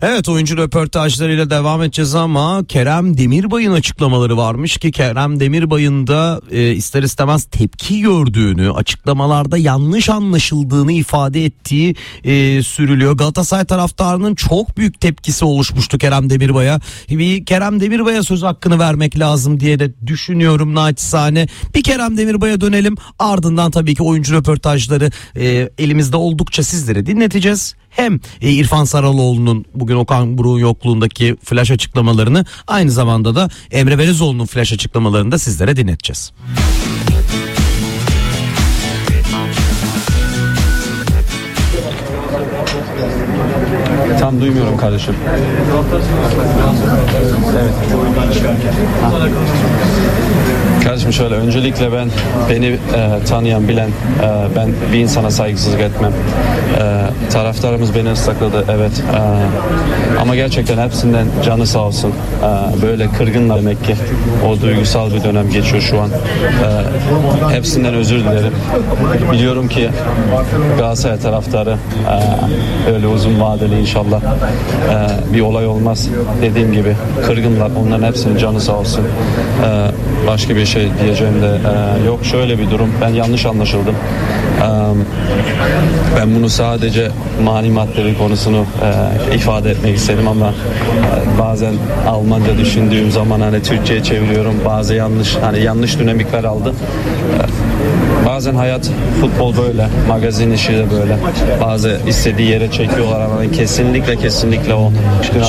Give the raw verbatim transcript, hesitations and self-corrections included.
Evet, oyuncu röportajlarıyla devam edeceğiz ama Kerem Demirbay'ın açıklamaları varmış ki Kerem Demirbay'ın da e, ister istemez tepki gördüğünü, açıklamalarda yanlış anlaşıldığını ifade ettiği e, sürülüyor. Galatasaray taraftarının çok büyük tepkisi oluşmuştu Kerem Demirbay'a. Bir Kerem Demirbay'a söz hakkını vermek lazım diye de düşünüyorum naçizane. Bir Kerem Demirbay'a dönelim, ardından tabii ki oyuncu röportajları e, elimizde oldukça sizlere dinleteceğiz. Hem e, İrfan Saraloğlu'nun bugün Okan Buruk'un yokluğundaki flash açıklamalarını, aynı zamanda da Emre Belezoğlu'nun flash açıklamalarını da sizlere dinleteceğiz. Tam duymuyorum kardeşim. Evet. Kardeşim şöyle, öncelikle ben beni e, tanıyan, bilen, e, ben bir insana saygısızlık etmem. E, taraftarımız beni ıslakladı, evet. E, ama gerçekten hepsinden canı sağ olsun. E, böyle kırgınlar demek ki. O duygusal bir dönem geçiyor şu an. E, hepsinden özür dilerim. Biliyorum ki Galatasaray taraftarı e, öyle uzun vadeli inşallah e, bir olay olmaz. Dediğim gibi kırgınlar. Onların hepsinin canı sağ olsun. E, başka bir şey diyeceğim de e, yok. Şöyle bir durum, ben yanlış anlaşıldım. E, ben bunu sadece mani maddeleri konusunu e, ifade etmek istedim ama e, bazen Almanca düşündüğüm zaman hani Türkçe'ye çeviriyorum. Bazı yanlış hani yanlış dinamikler aldı. E, bazen hayat, futbol böyle, magazin işi de böyle. Bazı istediği yere çekiyorlar ama kesinlikle kesinlikle o